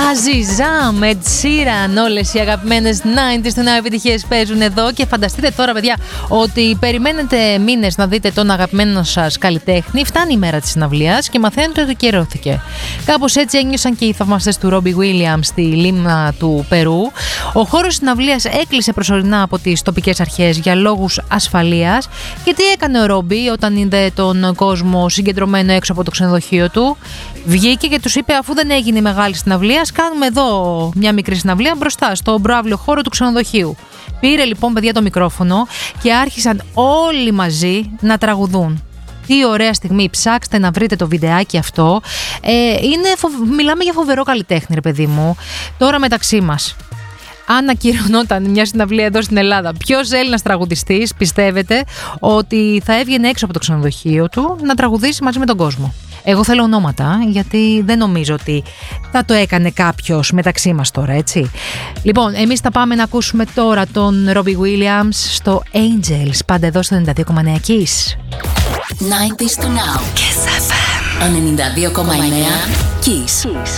Αζιζάμ, Ed Sheeran, όλες οι αγαπημένες 90s του νέου επιτυχίες παίζουν εδώ. Και φανταστείτε τώρα, παιδιά, ότι περιμένετε μήνες να δείτε τον αγαπημένο σας καλλιτέχνη. Φτάνει η μέρα της συναυλίας και μαθαίνετε ότι κυρώθηκε. Κάπως έτσι ένιωσαν και οι θαυμαστές του Ρόμπι Γουίλιαμ στη λίμνα του Περού. Ο χώρος της συναυλίας έκλεισε προσωρινά από τις τοπικές αρχές για λόγους ασφαλείας. Και τι έκανε ο Ρόμπι όταν είδε τον κόσμο συγκεντρωμένο έξω από το ξενοδοχείο του? Βγήκε και τους είπε, αφού δεν έγινε η μεγάλη συναυλία, κάνουμε εδώ μια μικρή συναυλία μπροστά στο μπράβλιο χώρο του ξενοδοχείου. Πήρε λοιπόν, παιδιά, το μικρόφωνο και άρχισαν όλοι μαζί να τραγουδούν. Τι ωραία στιγμή, ψάξτε να βρείτε το βιντεάκι αυτό. Μιλάμε για φοβερό καλλιτέχνη, ρε παιδί μου. Τώρα μεταξύ μας, αν ακυρωνόταν μια συναυλία εδώ στην Ελλάδα, ποιος Έλληνας τραγουδιστής πιστεύετε ότι θα έβγαινε έξω από το ξενοδοχείο του να τραγουδήσει μαζί με τον κόσμο? Εγώ θέλω ονόματα, γιατί δεν νομίζω ότι θα το έκανε κάποιος μεταξύ μας τώρα, έτσι. Λοιπόν, εμείς θα πάμε να ακούσουμε τώρα τον Ρόμπι Williams στο Angels, πάντα εδώ στο 92,9 Kiss. 90s to now. Kiss FM. 92,9 Kiss.